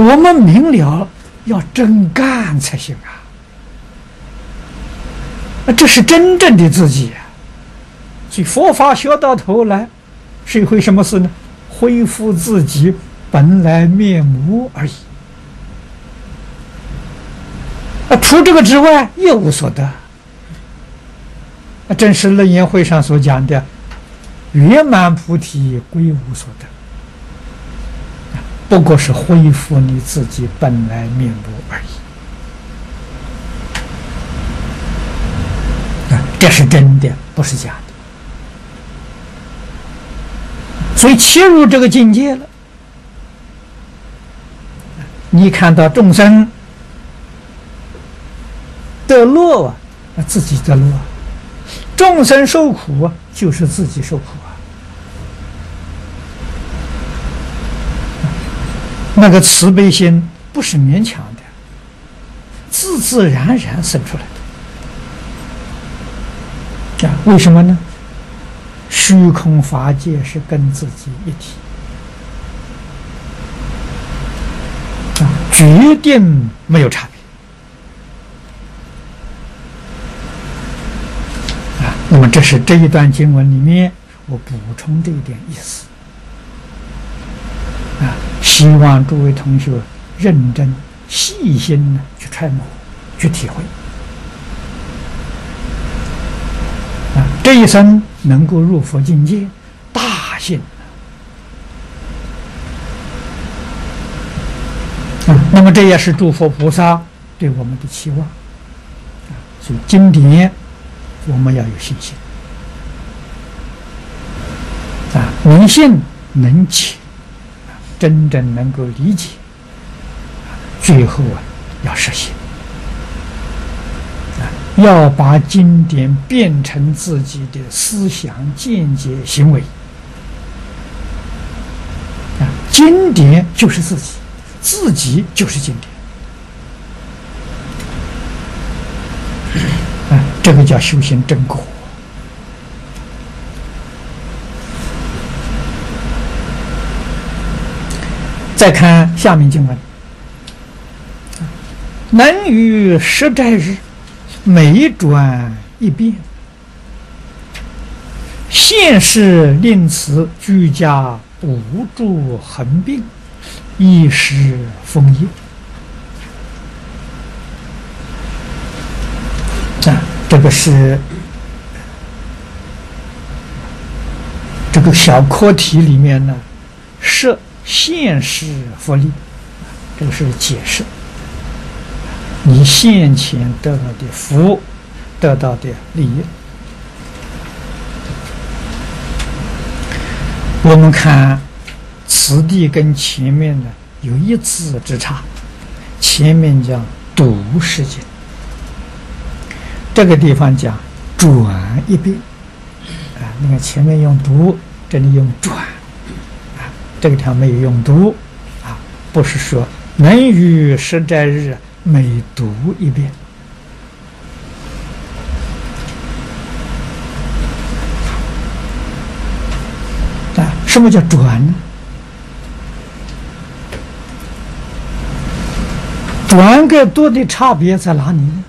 我们明了要真干才行啊！这是真正的自己啊！所以佛法学到头来，是一回什么事呢？恢复自己本来面目而已。除这个之外，一无所得。正是楞严会上所讲的圆满菩提归无所得，不过是恢复你自己本来面目而已。这是真的，不是假的。所以切入这个境界了，你看到众生得乐啊，自己得乐；众生受苦啊，就是自己受苦啊。那个慈悲心不是勉强的，自自然然生出来的。为什么呢？虚空法界是跟自己一体，决定没有差别。那么这是这一段经文里面我补充这一点意思。希望诸位同学认真细心的去揣摩，去体会。这一生能够入佛境界，大幸。那么这也是诸佛菩萨对我们的期望。所以经典我们要有信心。能信能解，真正能够理解，最后要实行，要把经典变成自己的思想见解行为。经典就是自己，自己就是经典。这个叫修行真果。再看下面经文，能于十斋日，每转一变，现世令此居家不住横病，一时丰业。这个是这个小课题里面呢，设现世福利，这个是解释你现前得到的福，得到的利益。我们看此地跟前面呢有一字之差，前面讲读世界，这个地方讲转一遍。你看前面用读，这里用转。这个地方没有用读，不是说能于十斋日每读一遍。什么叫转呢？转跟读的差别在哪里呢？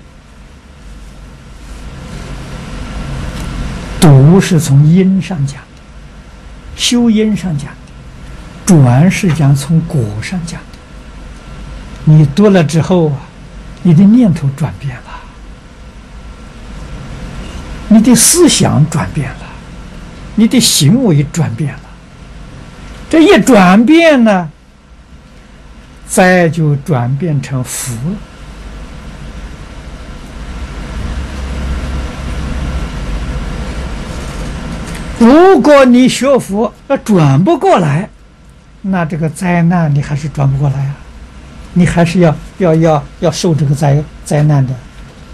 读是从因上讲的，修因上讲的。转是讲从果上讲的，你读了之后你的念头转变了，你的思想转变了，你的行为转变了。这一转变呢，再就转变成福了。如果你学佛转不过来，那这个灾难你还是转不过来啊，你还是要受这个灾难的。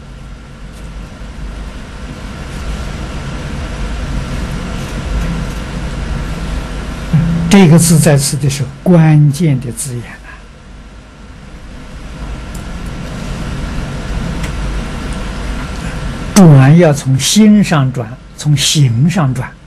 这个字在此的是关键的字眼啊。转要从心上转，从行上转。